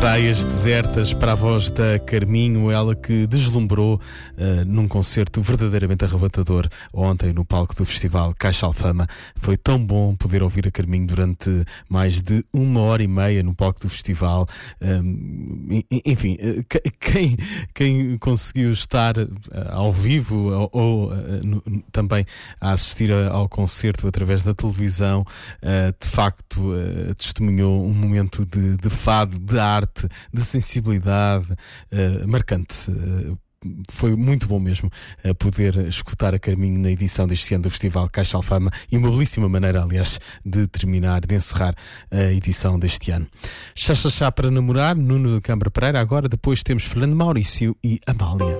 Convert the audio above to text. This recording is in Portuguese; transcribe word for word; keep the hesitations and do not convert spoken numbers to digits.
Praias desertas para a voz da Carminho, ela que deslumbrou uh, num concerto verdadeiramente arrebatador ontem no palco do festival Caixa Alfama. Foi tão bom poder ouvir a Carminho durante mais de uma hora e meia no palco do festival. Um, enfim, quem, quem conseguiu estar uh, ao vivo ou, ou uh, no, também a assistir a, ao concerto através da televisão, uh, de facto uh, testemunhou um momento de, de fado, de arte, de sensibilidade uh, marcante. Uh, foi muito bom mesmo uh, poder escutar a Carminho na edição deste ano do Festival Caixa Alfama, e uma belíssima maneira, aliás, de terminar, de encerrar a edição deste ano. Chá, chá, chá para namorar, Nuno de Câmara Pereira. Agora depois temos Fernando Maurício e Amália.